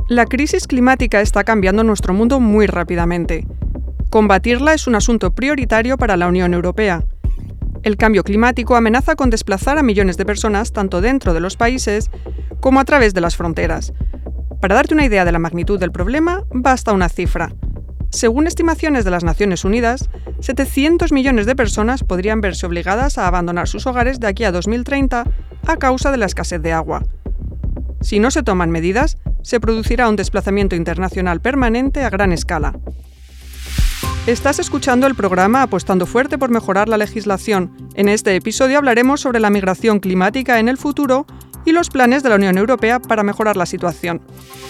La crisis climática está cambiando nuestro mundo muy rápidamente. Combatirla es un asunto prioritario para la Unión Europea. El cambio climático amenaza con desplazar a millones de personas tanto dentro de los países como a través de las fronteras. Para darte una idea de la magnitud del problema, basta una cifra. Según estimaciones de las Naciones Unidas, 700 millones de personas podrían verse obligadas a abandonar sus hogares de aquí a 2030 a causa de la escasez de agua. Si no se toman medidas, se producirá un desplazamiento internacional permanente a gran escala. Estás escuchando el programa Apostando Fuerte por Mejorar la Legislación. En este episodio hablaremos sobre la migración climática en el futuro y los planes de la Unión Europea para mejorar la situación.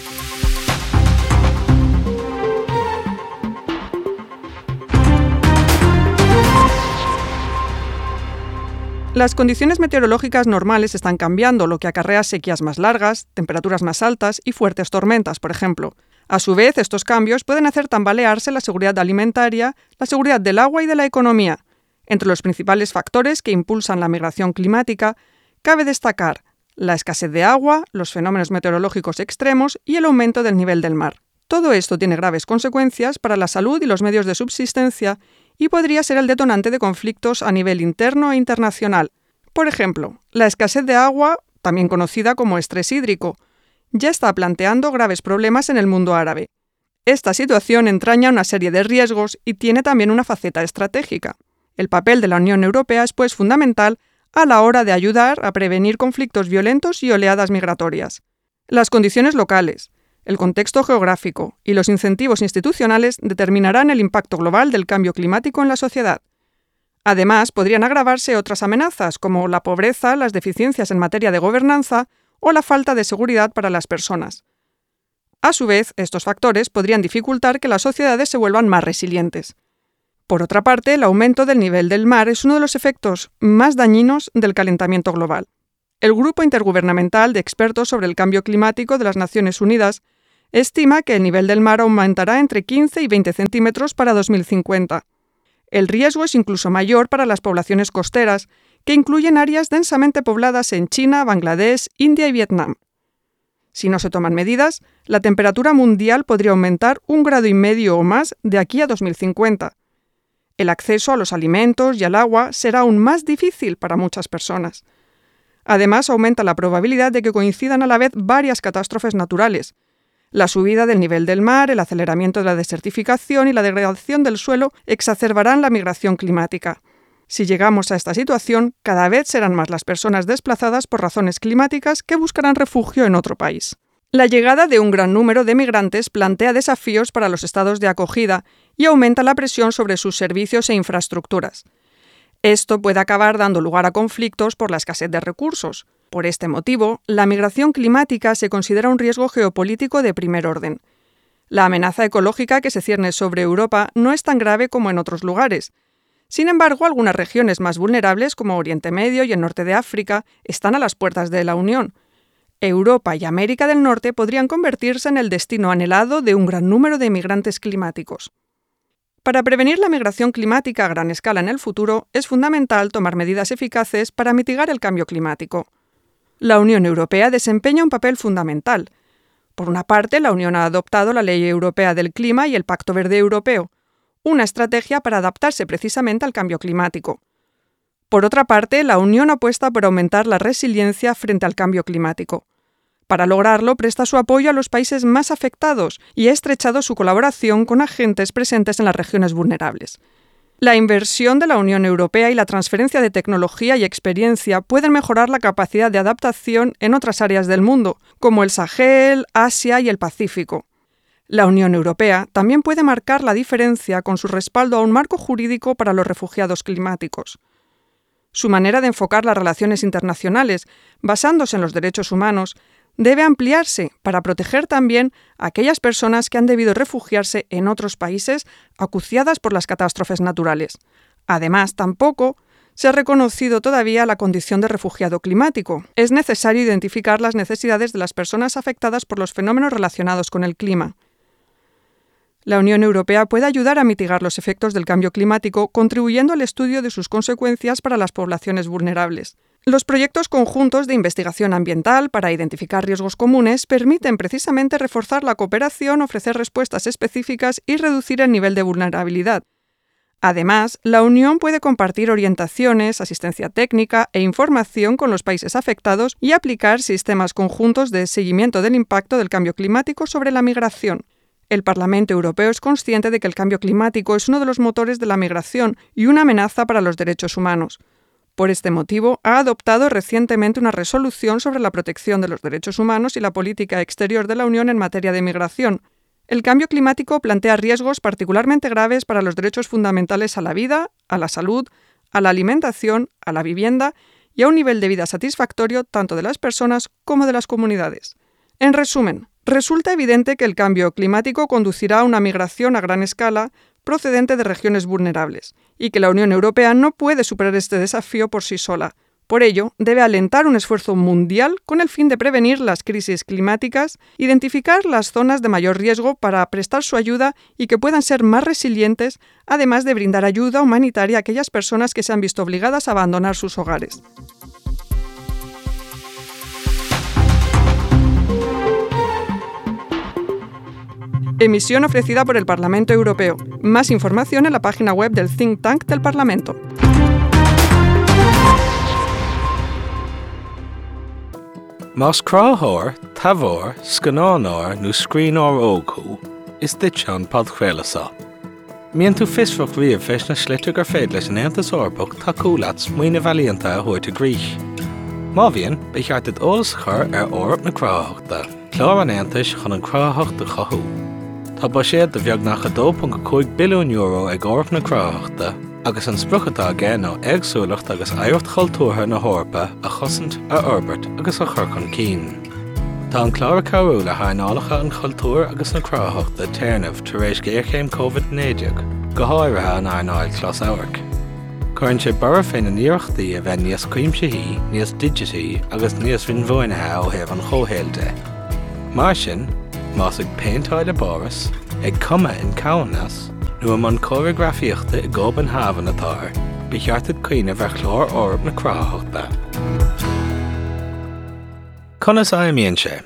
Las condiciones meteorológicas normales están cambiando, lo que acarrea sequías más largas, temperaturas más altas y fuertes tormentas, por ejemplo. A su vez, estos cambios pueden hacer tambalearse la seguridad alimentaria, la seguridad del agua y de la economía. Entre los principales factores que impulsan la migración climática, cabe destacar la escasez de agua, los fenómenos meteorológicos extremos y el aumento del nivel del mar. Todo esto tiene graves consecuencias para la salud y los medios de subsistencia y podría ser el detonante de conflictos a nivel interno e internacional. Por ejemplo, la escasez de agua, también conocida como estrés hídrico, ya está planteando graves problemas en el mundo árabe. Esta situación entraña una serie de riesgos y tiene también una faceta estratégica. El papel de la Unión Europea es, pues, fundamental a la hora de ayudar a prevenir conflictos violentos y oleadas migratorias. Las condiciones locales, el contexto geográfico y los incentivos institucionales determinarán el impacto global del cambio climático en la sociedad. Además, podrían agravarse otras amenazas, como la pobreza, las deficiencias en materia de gobernanza o la falta de seguridad para las personas. A su vez, estos factores podrían dificultar que las sociedades se vuelvan más resilientes. Por otra parte, el aumento del nivel del mar es uno de los efectos más dañinos del calentamiento global. El Grupo Intergubernamental de Expertos sobre el Cambio Climático de las Naciones Unidas estima que el nivel del mar aumentará entre 15 y 20 centímetros para 2050. El riesgo es incluso mayor para las poblaciones costeras, que incluyen áreas densamente pobladas en China, Bangladesh, India y Vietnam. Si no se toman medidas, la temperatura mundial podría aumentar 1,5 grados o más de aquí a 2050. El acceso a los alimentos y al agua será aún más difícil para muchas personas. Además, aumenta la probabilidad de que coincidan a la vez varias catástrofes naturales. La subida del nivel del mar, el aceleramiento de la desertificación y la degradación del suelo exacerbarán la migración climática. Si llegamos a esta situación, cada vez serán más las personas desplazadas por razones climáticas que buscarán refugio en otro país. La llegada de un gran número de migrantes plantea desafíos para los estados de acogida y aumenta la presión sobre sus servicios e infraestructuras. Esto puede acabar dando lugar a conflictos por la escasez de recursos. Por este motivo, la migración climática se considera un riesgo geopolítico de primer orden. La amenaza ecológica que se cierne sobre Europa no es tan grave como en otros lugares. Sin embargo, algunas regiones más vulnerables, como Oriente Medio y el norte de África, están a las puertas de la Unión. Europa y América del Norte podrían convertirse en el destino anhelado de un gran número de migrantes climáticos. Para prevenir la migración climática a gran escala en el futuro, es fundamental tomar medidas eficaces para mitigar el cambio climático. La Unión Europea desempeña un papel fundamental. Por una parte, la Unión ha adoptado la Ley Europea del Clima y el Pacto Verde Europeo, una estrategia para adaptarse precisamente al cambio climático. Por otra parte, la Unión apuesta por aumentar la resiliencia frente al cambio climático. Para lograrlo, presta su apoyo a los países más afectados y ha estrechado su colaboración con agentes presentes en las regiones vulnerables. La inversión de la Unión Europea y la transferencia de tecnología y experiencia pueden mejorar la capacidad de adaptación en otras áreas del mundo, como el Sahel, Asia y el Pacífico. La Unión Europea también puede marcar la diferencia con su respaldo a un marco jurídico para los refugiados climáticos. Su manera de enfocar las relaciones internacionales, basándose en los derechos humanos, debe ampliarse para proteger también a aquellas personas que han debido refugiarse en otros países acuciadas por las catástrofes naturales. Además, tampoco se ha reconocido todavía la condición de refugiado climático. Es necesario identificar las necesidades de las personas afectadas por los fenómenos relacionados con el clima. La Unión Europea puede ayudar a mitigar los efectos del cambio climático contribuyendo al estudio de sus consecuencias para las poblaciones vulnerables. Los proyectos conjuntos de investigación ambiental para identificar riesgos comunes permiten precisamente reforzar la cooperación, ofrecer respuestas específicas y reducir el nivel de vulnerabilidad. Además, la Unión puede compartir orientaciones, asistencia técnica e información con los países afectados y aplicar sistemas conjuntos de seguimiento del impacto del cambio climático sobre la migración. El Parlamento Europeo es consciente de que el cambio climático es uno de los motores de la migración y una amenaza para los derechos humanos. Por este motivo, ha adoptado recientemente una resolución sobre la protección de los derechos humanos y la política exterior de la Unión en materia de migración. El cambio climático plantea riesgos particularmente graves para los derechos fundamentales a la vida, a la salud, a la alimentación, a la vivienda y a un nivel de vida satisfactorio tanto de las personas como de las comunidades. En resumen, resulta evidente que el cambio climático conducirá a una migración a gran escala procedente de regiones vulnerables y que la Unión Europea no puede superar este desafío por sí sola. Por ello, debe alentar un esfuerzo mundial con el fin de prevenir las crisis climáticas, identificar las zonas de mayor riesgo para prestar su ayuda y que puedan ser más resilientes, además de brindar ayuda humanitaria a aquellas personas que se han visto obligadas a abandonar sus hogares. Emisión ofrecida por el Parlamento Europeo. Más información en la página web del Think Tank del Parlamento. Más cráthóir, tabhór, scanánóir nó scríánóir ógú is ditseán padchréalasá. Mian tú fisfach riamh feis na slitte gur féad leis an Aontas Eorpach tá cúlat smaoine bhalianta a thuairte grís. Má bhíonn, ba cheartad eolas chur Eorp na cráthachta, clár an Aontas chun an cráthachta chathú. Tá ba siad de bheag nach 2.5 billiún euro ag Eorp na cráthachta, agus an spruchatá gé nó agsúlacht agus éireacht chultúrtha na hórpa a chosint a Erbert agus a chur chun cín. Tá an clár cabhrúla tháinálacha an chultúr agus na cráthachta téirnamh tar éis géarchéim COVID-19 go háirithe an airnáil Clas Eabharc. Cuireann sé bara féin na níochtaí a bheith níos cuimsithe, níos digitaí agus níos rinmhuainithe ó thaobh an chomhdhéilte. Mar sin, más ag péintáil a báras, ag cuma in cabhanas, nu am an choreografíochta I gcóban havan atá, ba cheartad cuoine bheith chlár Eorp na cráthachta. Conas aimíonn sé.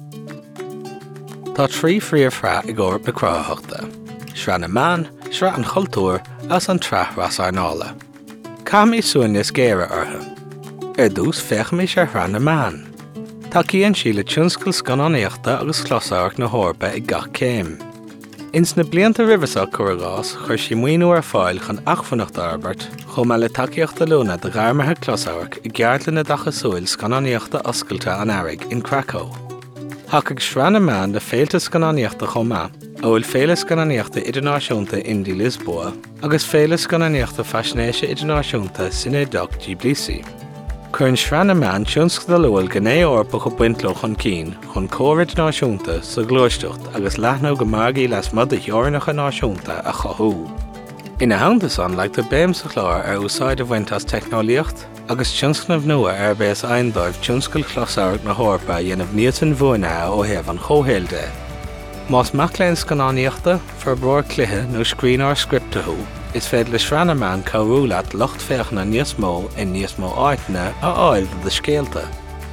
Tá trí phríomhthreá ag Eorp na cráthachta. Sreá na meán, sreá an chultúr as an treath ras airnála. Cam I suainn is géire ortha. Dús feicimí sé threá na meán. Tá cíonn sí le tionscail scannáíochta agus chlosárach na hórpa I gach céim. Ins na blianta rivasach chuirgás chuir sí muoinú ar fáil chun achfannacht Erbert chomh me le takeíochta lúna de ghairmithe chlosárach I gceartlanna dachasúil scannáíochta oscailta an Airg in Krakow. Thach ag sreá na meán de féilte scannáíochta chomh óil féile scannáíochta idirnáisiúnta Indí Lisboa agus féile scannáíochta faisnéise idirnáisiúnta Sinéadach Tbilisi. Cuireann sreá na meán tionscadal lúil goné Eorpa go buintló chun cín chun cóirid náisiúnta sa glóisteacht agus leathnú go margaí leis mud a theorainneacha náisiúnta a chathú. Ina haontas an leagta béim sa chlár ar úsáid a bhaint as teicneolaíocht agus tionscnamh nua ar bés aindóibh tionscail chlosárach na hórpa dhéanamh níos an bhuainethe ó thaobh an chomhdhéilte. Más macléinn scannáíochta, ferbróir cluiche nó scríanáir scriptathú, is féad le sreá na meán cabhrúlaat locht féachna níos mó in níos mó áiteanna a áil de scéalta.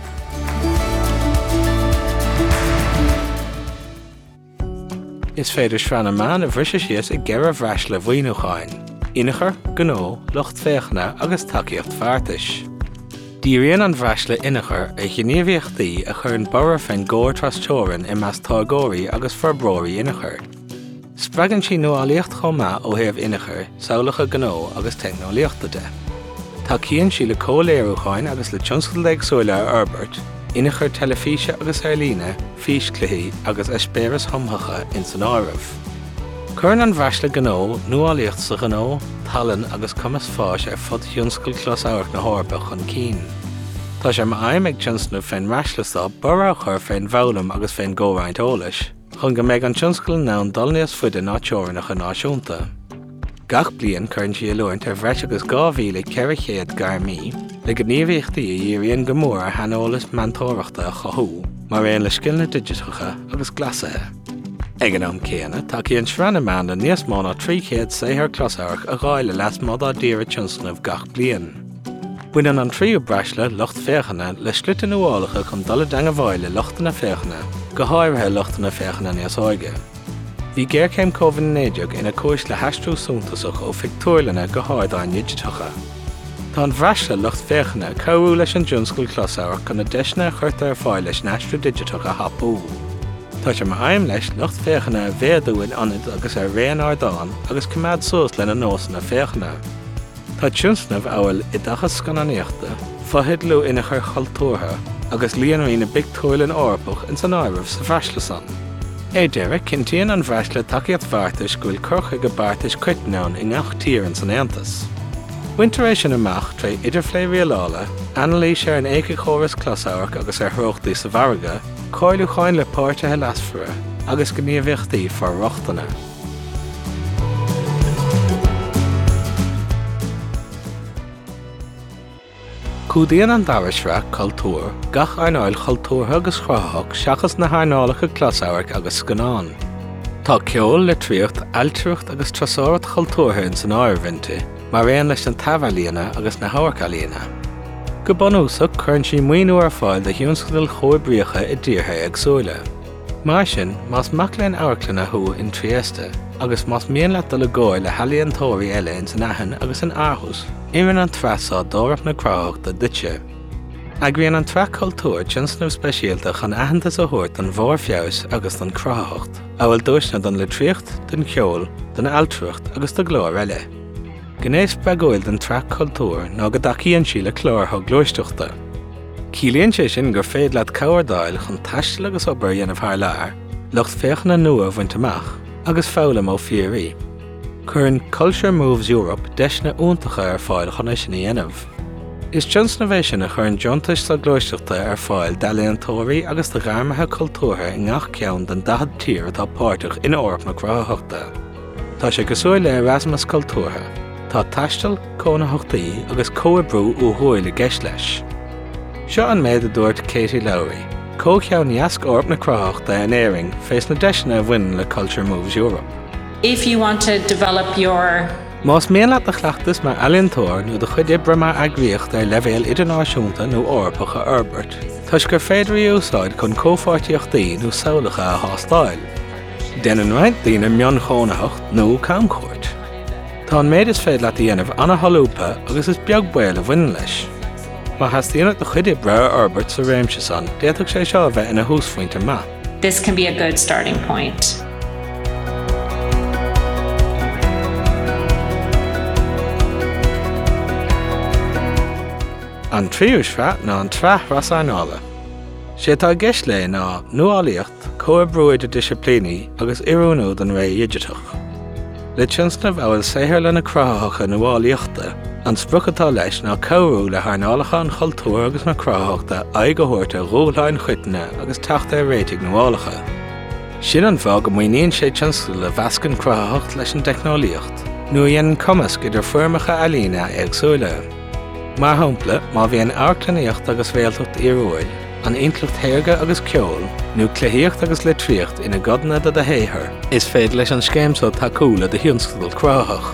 Is féidir sreá na meán a bhriсе síos I gcéire bhreis le bhaoinúcháin, inachar, gnó, locht féachna agus takeíocht feartais. Díríonn an bhreis le inachar a gníomhíochtaí a chur an bora féin ggóir trastóireann I meas tágóirí agus ferbróirí inachar. Spragann sí nuálaíocht chomh ó thaobh inachar, samhlacha gnó agus teicneolaíochta de. Tá cíonn sí le comhléiriúcháin agus le tionscail éagsúla ar Erbert, inachar telefíse agus airlíne, físcluthaí agus eispéireas thomthacha in san áireamh. Cuireann an bhreis le gnó, nuálaíocht sa gnó, talann agus cumas fáis ar fud tionscail chlosárach na hórpa chun cín. Tá sé aim ag tionscnú féin reislasá bara chur féin bhoghlaim agus féin ggóráint eolais, chun go méid an tionscail nán dul níos faide ná teorainneacha náisiúnta. Gach bliain cuireann sí luaint ar bhreis agus 2040 garmí, le gníomhíochtaí a dhéiríonn go mór ar heanolalas meantóireachta a chathú, mar réon le scileanna digitacha agus glasathe. Ag an am céanna, tá cíonn sreá na meán níos mó ná 300 chlosárach a gháile leis mod a díre tionscnamh gach bliain. Buineann an tríú breisle lucht féchanna le slitan uálacha chun dul danga bhaile luchtainna féchanna, go háirithe luchtainna féchanna níos óige. Bhí géircéim COVID-19 ina cúis le heistú súntasach ó Victorialanna go háidáin iditeacha. Tá an bhreisle lucht féchanna cabhrú leis an dúnscoil closáach chuna deisna chuirta ar fáil leis neistú digiteacha hapú. Tá sé mar aim leis lucht féchanna a bhéadúin anad agus ar réan ardáin agus cumad suas lena nósanna féchanna. Tá tiúnsnamh áil I dachas scannaíochta, fahidlú ina chur chaltúrtha agus líanaí na Victorian orpach in san áirimh sa bhreisle san. Éideire cintíonn an bhreisle takeíocht bhartais go bhfuil curcha go bartais cuitneán I ngach tír in san Aontas. Winteréis sin amach tre idirphléirialála, analí sé an éige chóras closáach agus ar throchtaí sa bharga, cáilú cháin le páirtethe lasfra agus go níomhíochtaí far rochtainna. Cúdaíonn an darisre cultúr, gach airnáil chaltúrtha agus chrathach seachas na hairnálacha closáach agus scanán. Tá ceol le tríocht, ailtreacht agus trasáirt chaltúrtha in san áirimhinte, mar réon leis an taibhelíonna agus na haircalíonna. Go bunúsach chuann sí muoinú ar fáil de hiúnscoil chomhbríocha I ddíortha agsúla. Mar sin, más mac leon áirclanna thu in Trieste, agus más mion le dul agóir le halaíon tóirí eile in san Aithin agus an Aarhus, iman an trasá dóramh na cráthachta duite. Agraíonn an tra cultúr tionsnamh speisialta chun aitheantas a thuirt an bhór feabhas agus an cráthacht, a bhfuil dúisna don le tríocht, den ceol, den ailtreacht agus do glór eile. Gnéis begóil den tra cultúr ná go dacíonn sí le clártha glóisteachta. Cílíonn sé sin gur féad leat cabhardáil chun taistil agus obair dhéanamh thar lear, lucht féchanna nua bhaint amach, agus fálam ó fiarí. Cuireann Culture Moves Europe deisna úntacha ar fáil chun sin dhéanamh. Is tionsnamh sin a chuireann deontais sa glóisteachta ar fáil dealaíontóirí agus do gharmatha cultúrtha I ngach ceann den 10 tír atá páirteach ina orp na cráthaachta. Tá sé go súil le Erasmus cultúrtha. Tá taistil, cónathachtaí agus comhabrú uthúil I gceist leis. Seo an méid a dúirt Katie Lowry, cócheann neasc orp na cráthaachta in éiring fés na deisna a bhain le Culture Moves Europe. If you want to develop your Más mion leat a chleachtas mar ealaíontóir nó do chuid ibre mar agríocht ar leibhéal idirnáisiúnta nó orpacha Herbert, tuis gur féidirí úsáid chun cópháirtíochtaí nó samhlacha a thástáil. Déanann roinnt daoine mion chónathacht nó camchóirt. Tá an méid is féad leat a dhéanamh anna halúpa agus is beag buil a bhain leis. Má has daoine do chuid ibre Herbert sa réimse san, déadach sé seo a bheith ina húsfuointe ma. this can be a good starting point. An tríúsre ná an trath rasáineála. Sé tá gceist le ná nuálaíocht, comhabrúid a disciplíní agus iarúnú den ré iditeach. Le tionsnamh bhfuil saothar lena cráthacha nuálaíochta, an spruchatá leis ná comhrú le hairnálacha an chultúr agus na cráthaachta ag go thuirte róghlainn chuiteanna agus teachta réitigh nuálacha. Sin an bhá go muoíonn sé tionscal le bhascan cráthacht leis an technoliaocht, nó dhéanann cumasc idir fuirmeacha ealaína agsúla. Mar hampla, má bhíonn airclaíocht agus bhéaltacht iarúil, an intlacht théarga agus ceol, nó cléthíocht agus le tríocht ina godna a héithir, is féad leis an scéimsó tacúla de hiúnscoil cráthach.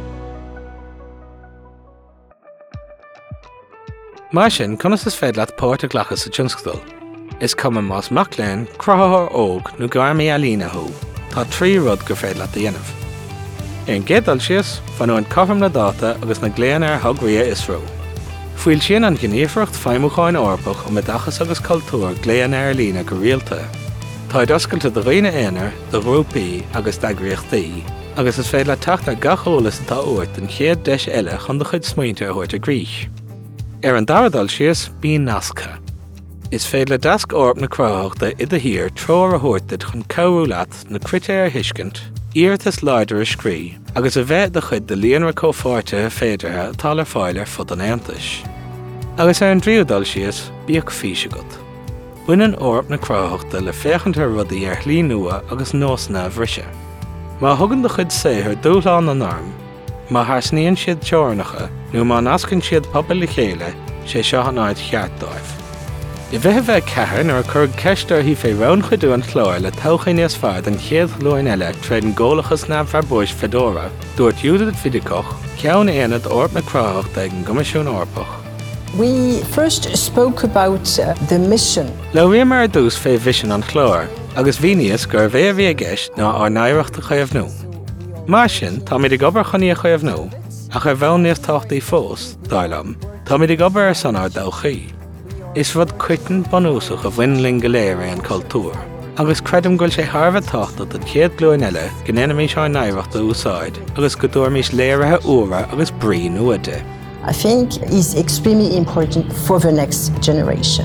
Mar sin, conas is féad leat páirte glachas sa tionscoil. Is cuma más mac léinn, cráthar óg nó garmaí ealaína thú, tá trí rud gur féad leat a dhéanamh. An gédal sios, fan an cotham na dáta agus na gléan ar thugria is ró. Fuil sin an gníomhreacht feimúcháin orpach ó medachas agus cultúr gléan ar lína go rialta. Tá oscailta do riine éanair, do grúpaí agus d'eagraíochtaí, agus is féad le teacht ar gacholalas atá uairt an chéad deis eile chun do chuid smaointe a thuirt a gríis. Ar an daradal sios bíonn nasca. Is féad le dasc orp na cráthaachta i do hir tróir a thuirtid chun cabhrú leat na crite ar thuiscint, íirtas láidir a scrí, agus a bheith de chuid de líonra cópháirte féidirthe atá ar fáil ar fud an Aontas. Agus ar an dríodal sios, bíoh físe agat. Buineann orp na cráthaachta le féchanta rudaí ar shlí nua agus nósanna a bhriсе. Má thugann de chuid saothar dúshlán an arm, má thasníonn siad teornacha, nó má nascann siad pobail le chéile, sé seo an áid cheartdáibh. I bheith bheith cethar nar chur ceistar hí fé rán chuidú an chlóir le tocha níos fearr den chéad lóin eile tréad an ggólachas na bharbúis Fedora, dúirt Judith Vidicoch, ceann éanad orp na cráthaachta ag an Gcoimisiún Orpach. We first spoke about the mission. Le riamar dús fé vision an chlár, agus vínias gur bhéh a gceist ná ar naireachta chuamh nó. Mar sin, tá mid ag obair chuní a chuamh nó, a chu bhil níos táchtaí fós, dáilam, tá mid ag obair san ar dóchaí. Is rud cuitan banúsach a bhainling go léir an cultúr, agus credim goil sé Harbh táchta den chéad glúin eile gnéana mí seo naireachta úsáid, agus go dúir mís léirethe uaire agus brí nuaide. I think is extremely important for the next generation.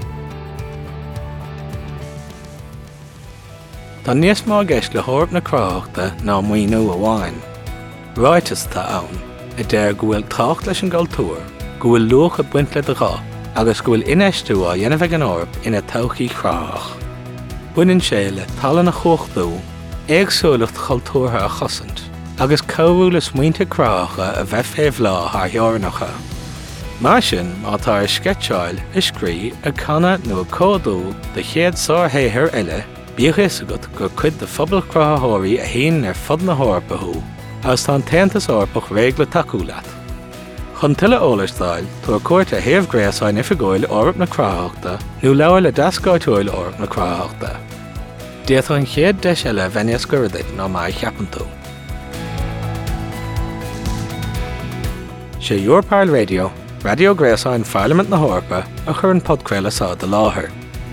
Tá níos má gceist le hórp na cráachta ná muoinú amháin. Ráitas tá ann, I dtéir go bhfuil tácht leis an gcultúr, go bhfuil luach a buint le rá, agus go bhfuil inéistú a dhéanamh an orb ina tochaí chráach. Buinn sé le talan na chóchtú, éagsúlacht cultúrtha a chosint, agus comhúil is muointe chráacha a bheith féh lá th theorainneacha. Mar sin, má tá ar sceitseáil is scrí a canna nó a códú de chéad sárthaíthir eile, bíochas agat gur cuid de phobal cráthaóirí a haon ar fud na hórpathú, agus tá an taontas orpach réagla takeú leat. Chun tuile ólastáil, tú cuairt a thaobh gréasáin ifigóil orb na cráthaachta, nó leabhar le dascáitiúil orb na cráthaachta. Déad an chéad deis eile bheinias gurdaid ná mai cheapan tú. sé Europáil Radio, Radio Gréasáin Parliament na Hórpa a chur an podcréile sa de láthair.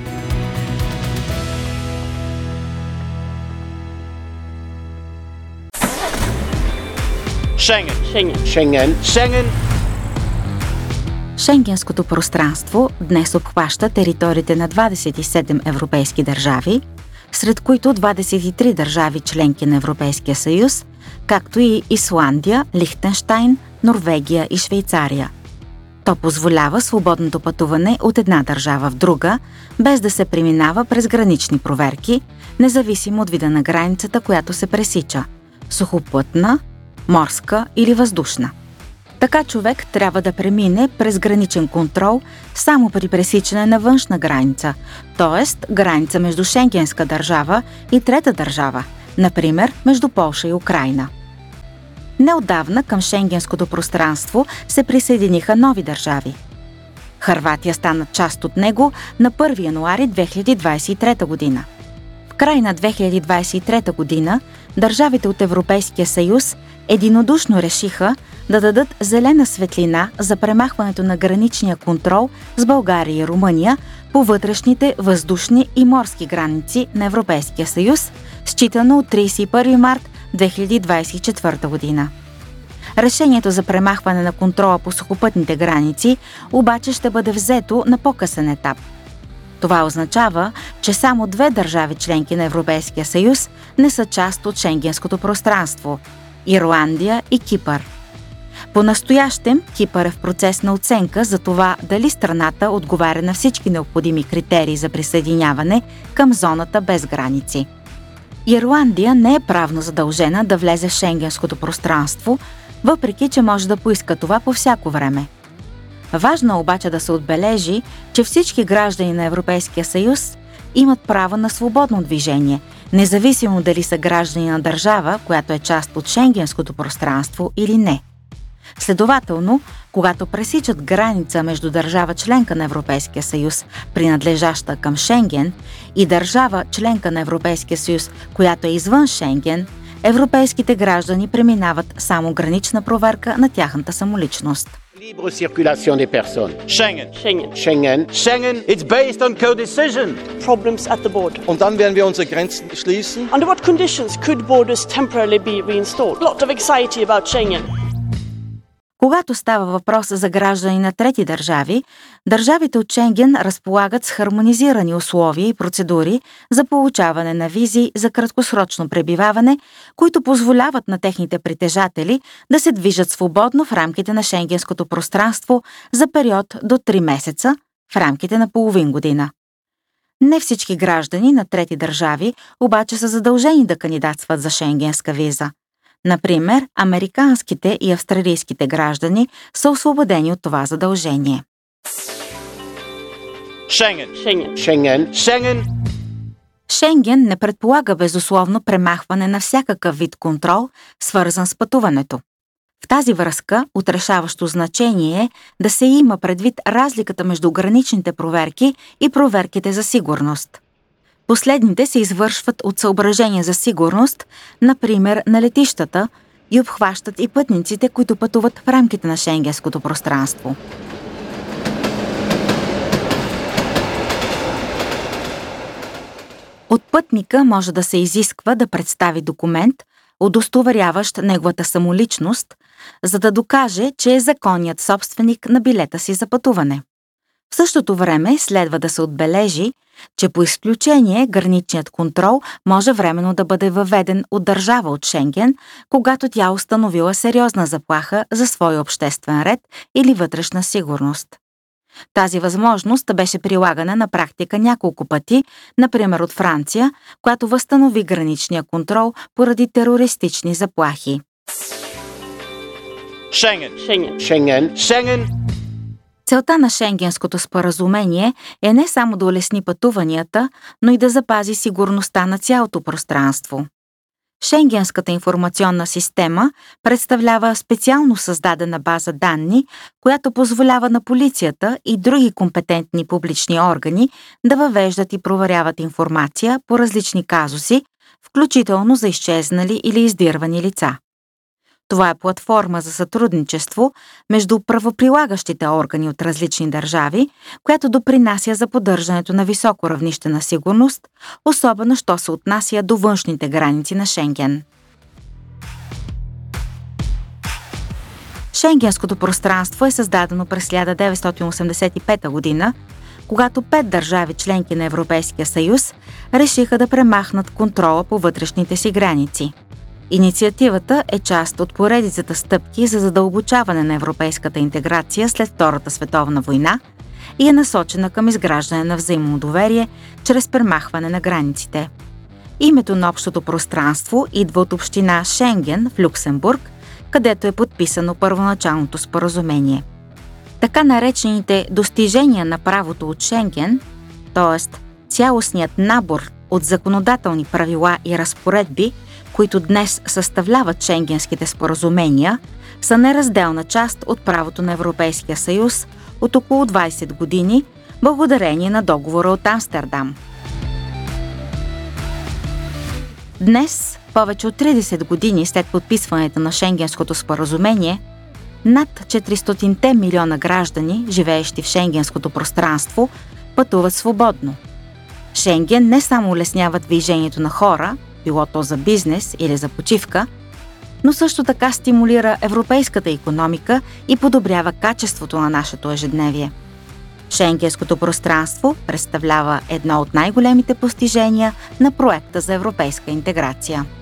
Шенгенското пространство днес обхваща териториите на 27 европейски държави, сред които 23 държави членки на Европейския съюз, както и Исландия, Лихтенщайн, Норвегия и Швейцария. То позволява свободното пътуване от една държава в друга, без да се преминава през гранични проверки, независимо от вида на границата, която се пресича – сухопътна, морска или въздушна. Така човек трябва да премине през граничен контрол само при пресичане на външна граница, т.е. граница между шенгенска държава и трета държава, например между Полша и Украйна. Неотдавна към шенгенското пространство се присъединиха нови държави. Хърватия стана част от него на 1 януари 2023 година. В край на 2023 година държавите от Европейския съюз единодушно решиха да дадат зелена светлина за премахването на граничния контрол с България и Румъния по вътрешните въздушни и морски граници на Европейския съюз, считано от 31 март 2024 година. Решението за премахване на контрола по сухопътните граници обаче ще бъде взето на по-късен етап. Това означава, че само 2 държави членки на Европейския съюз не са част от шенгенското пространство – Ирландия и Кипър. По-настоящем Кипър е в процес на оценка за това дали страната отговаря на всички необходими критерии за присъединяване към зоната без граници. Ирландия не е правно задължена да влезе в шенгенското пространство, въпреки че може да поиска това по всяко време. Важно е обаче да се отбележи, че всички граждани на Европейския съюз имат право на свободно движение, независимо дали са граждани на държава, която е част от шенгенското пространство или не. Следователно, когато пресичат граница между държава членка на Европейския съюз, принадлежаща към Шенген, и държава членка на Европейския съюз, която е извън Шенген, европейските граждани преминават само гранична проверка на тяхната самоличност. Libre circulation des personnes. Schengen. It's based on co-decision. Problems at the border. Und dann werden wir unsere Grenzen schließen. Under what conditions could borders temporarily be reinstalled? Lot of anxiety about Schengen. Когато става въпрос за граждани на трети държави, държавите от Шенген разполагат с хармонизирани условия и процедури за получаване на визи за краткосрочно пребиваване, които позволяват на техните притежатели да се движат свободно в рамките на шенгенското пространство за период до 3 месеца, в рамките на половин година. Не всички граждани на трети държави обаче са задължени да кандидатстват за шенгенска виза. Например, американските и австралийските граждани са освободени от това задължение. Шенген не предполага безусловно премахване на всякакъв вид контрол, свързан с пътуването. В тази връзка отрешаващо значение е да се има предвид разликата между граничните проверки и проверките за сигурност. Последните се извършват от съображения за сигурност, например на летищата, и обхващат и пътниците, които пътуват в рамките на Шенгенското пространство. От пътника може да се изисква да представи документ, удостоверяващ неговата самоличност, за да докаже, че е законният собственик на билета си за пътуване. В същото време следва да се отбележи, че по изключение граничният контрол може временно да бъде въведен от държава от Шенген, когато тя установила сериозна заплаха за своя обществен ред или вътрешна сигурност. Тази възможност беше прилагана на практика няколко пъти, например от Франция, която възстанови граничния контрол поради терористични заплахи. Schengen. Целта на Шенгенското споразумение е не само да улесни пътуванията, но и да запази сигурността на цялото пространство. Шенгенската информационна система представлява специално създадена база данни, която позволява на полицията и други компетентни публични органи да въвеждат и проверяват информация по различни казуси, включително за изчезнали или издирвани лица. Това е платформа за сътрудничество между правоприлагащите органи от различни държави, която допринася за поддържането на високо равнище на сигурност, особено що се отнася до външните граници на Шенген. Шенгенското пространство е създадено през 1985 година, когато 5 държави членки на Европейския съюз решиха да премахнат контрола по вътрешните си граници. Инициативата е част от поредицата стъпки за задълбочаване на европейската интеграция след Втората световна война и е насочена към изграждане на взаимно доверие чрез премахване на границите. Името на общото пространство идва от община Шенген в Люксембург, където е подписано първоначалното споразумение. Така наречените достижения на правото от Шенген, т.е. цялостният набор от законодателни правила и разпоредби, които днес съставляват шенгенските споразумения, са неразделна част от правото на Европейския съюз от около 20 години, благодарение на договора от Амстердам. Днес, повече от 30 години след подписването на Шенгенското споразумение, над 400 милиона граждани, живеещи в шенгенското пространство, пътуват свободно. Шенген не само улеснява движението на хора, било то за бизнес или за почивка, но също така стимулира европейската икономика и подобрява качеството на нашето ежедневие. Шенгенското пространство представлява едно от най-големите постижения на проекта за европейска интеграция.